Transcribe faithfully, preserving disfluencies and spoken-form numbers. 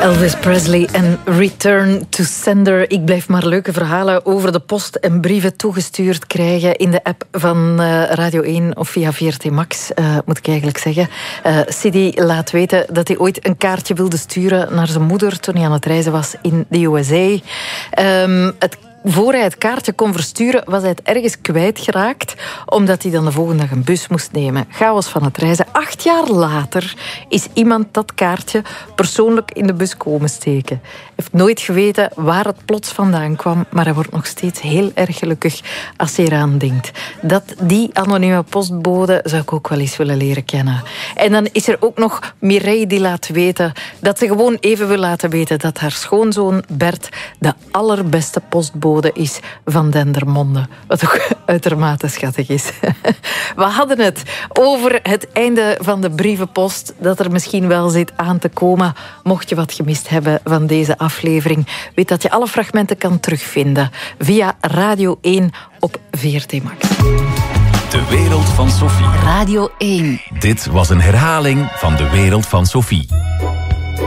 Elvis Presley en Return to Sender. Ik blijf maar leuke verhalen over de post en brieven toegestuurd krijgen in de app van uh, Radio één of via V R T Max, uh, moet ik eigenlijk zeggen. Uh, Sidi laat weten dat hij ooit een kaartje wilde sturen naar zijn moeder toen hij aan het reizen was in de U S A. Um, het Voor hij het kaartje kon versturen, was hij het ergens kwijtgeraakt, omdat hij dan de volgende dag een bus moest nemen. Chaos van het reizen. Acht jaar later is iemand dat kaartje persoonlijk in de bus komen steken. Hij heeft nooit geweten waar het plots vandaan kwam, maar hij wordt nog steeds heel erg gelukkig als hij eraan denkt. Dat die anonieme postbode zou ik ook wel eens willen leren kennen. En dan is er ook nog Mireille die laat weten dat ze gewoon even wil laten weten dat haar schoonzoon Bert de allerbeste postbode is van Dendermonde. Wat ook uitermate schattig is. We hadden het over het einde van de brievenpost, dat er misschien wel zit aan te komen. Mocht je wat gemist hebben van deze aflevering, weet dat je alle fragmenten kan terugvinden via Radio één op V R T Max. De wereld van Sophie. Radio één. Dit was een herhaling van De wereld van Sophie.